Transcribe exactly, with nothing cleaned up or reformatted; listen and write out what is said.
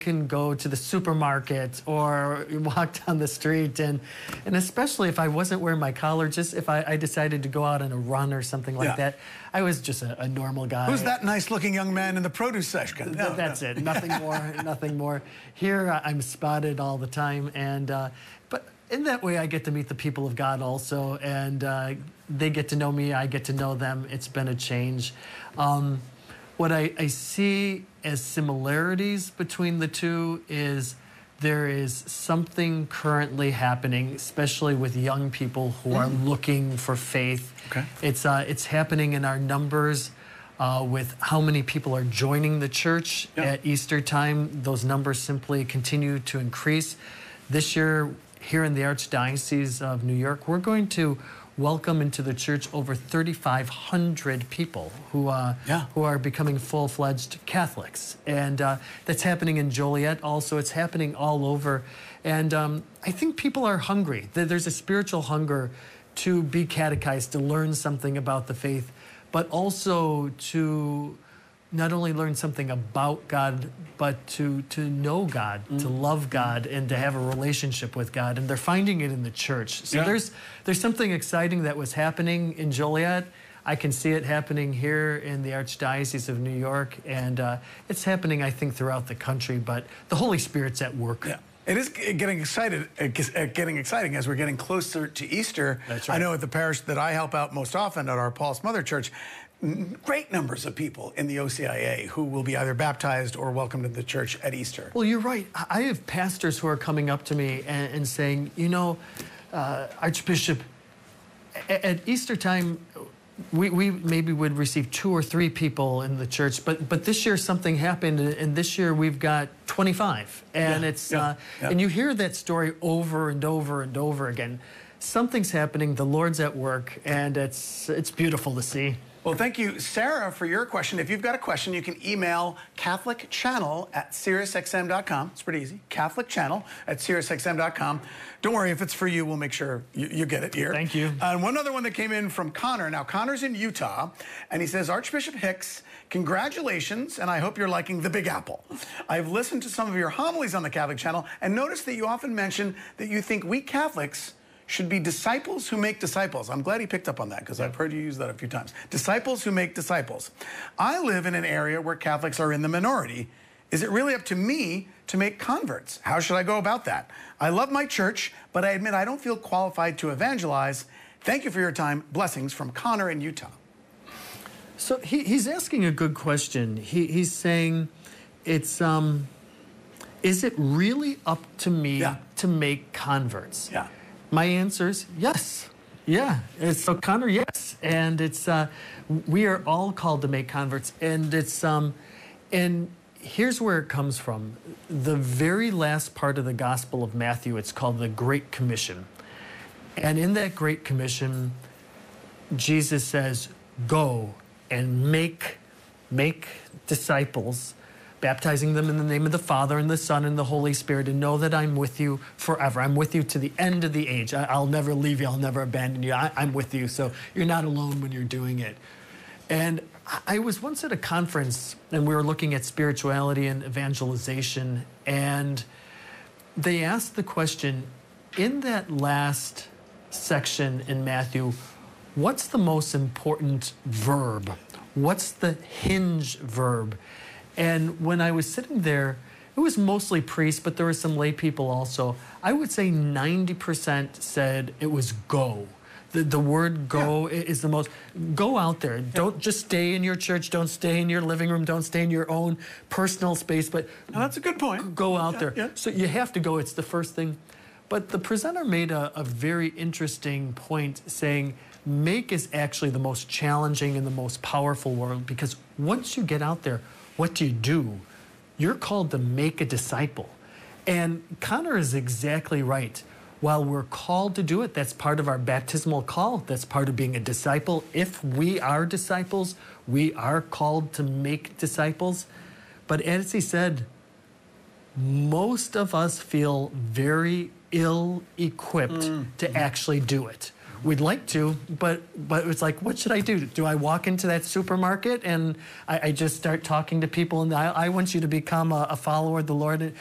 can go to the supermarket or walk down the street, and and especially if I wasn't wearing my collar, just if I, I decided to go out on a run or something like yeah. that, I was just a, a normal guy. Who's that nice-looking young man in the produce section? No, That's no. it. Nothing more. Nothing more. Here I'm spotted all the time, and uh, but in that way I get to meet the people of God also, and uh, they get to know me. I get to know them. It's been a change. Um, What I, I see as similarities between the two is there is something currently happening, especially with young people who are looking for faith. Okay. It's, uh, it's happening in our numbers uh, with how many people are joining the church yeah. at Easter time. Those numbers simply continue to increase. This year, here in the Archdiocese of New York, we're going to welcome into the church over thirty-five hundred people who uh, yeah. who are becoming full-fledged Catholics, and uh, that's happening in Joliet. Also, it's happening all over, and um, I think people are hungry. There's a spiritual hunger to be catechized, to learn something about the faith, but also to not only learn something about God, but to to know God, mm. to love God, and to have a relationship with God. And they're finding it in the church. So yeah. there's there's something exciting that was happening in Joliet. I can see it happening here in the Archdiocese of New York, and uh, it's happening, I think, throughout the country. But the Holy Spirit's at work. Yeah. It is getting excited, uh, getting exciting as we're getting closer to Easter. That's right. I know at the parish that I help out most often at our Paul's Mother Church, great numbers of people in the O C I A who will be either baptized or welcomed to the church at Easter. Well, you're right. I have pastors who are coming up to me and, and saying, you know, uh, Archbishop, at, at Easter time, we, we maybe would receive two or three people in the church, but but this year something happened, and this year we've got twenty-five, and yeah, it's yeah, uh, yeah. and you hear that story over and over and over again. Something's happening. The Lord's at work, and it's it's beautiful to see. Well, thank you, Sarah, for your question. If you've got a question, you can email Catholic Channel at Sirius X M dot com. It's pretty easy. Catholic Channel at Sirius X M dot com. Don't worry, if it's for you, we'll make sure you, you get it here. Thank you. And one other one that came in from Connor. Now, Connor's in Utah, and he says, Archbishop Hicks, congratulations, and I hope you're liking the Big Apple. I've listened to some of your homilies on the Catholic Channel and noticed that you often mention that you think we Catholics should be disciples who make disciples. I'm glad he picked up on that because I've heard you use that a few times. Disciples who make disciples. I live in an area where Catholics are in the minority. Is it really up to me to make converts? How should I go about that? I love my church, but I admit I don't feel qualified to evangelize. Thank you for your time. Blessings from Connor in Utah. So he, he's asking a good question. He, he's saying, it's um, is it really up to me yeah. to make converts? Yeah. My answer is yes. Yeah. And so Connor, yes. And it's uh, we are all called to make converts. And it's um, and here's where it comes from. The very last part of the Gospel of Matthew, it's called the Great Commission. And in that Great Commission, Jesus says, go and make make disciples, baptizing them in the name of the Father and the Son and the Holy Spirit, and know that I'm with you forever. I'm with you to the end of the age. I, I'll never leave you. I'll never abandon you. I, I'm with you, so you're not alone when you're doing it. And I was once at a conference, and we were looking at spirituality and evangelization, and they asked the question, in that last section in Matthew, what's the most important verb? What's the hinge verb? And when I was sitting there, it was mostly priests, but there were some lay people also. I would say ninety percent said it was go. The, the word go yeah. is the most, go out there. Yeah. Don't just stay in your church. Don't stay in your living room. Don't stay in your own personal space. But now, that's a good point. Go out yeah, there. Yeah. So you have to go. It's the first thing. But the presenter made a, a very interesting point saying, make is actually the most challenging and the most powerful word, because once you get out there, what do you do? You're called to make a disciple. And Connor is exactly right. While we're called to do it, that's part of our baptismal call. That's part of being a disciple. If we are disciples, we are called to make disciples. But as he said, most of us feel very ill-equipped mm. to actually do it. we'd like to, but but it's like, what should I do? Do I walk into that supermarket and I, I just start talking to people and I, I want you to become a, a follower of the Lord?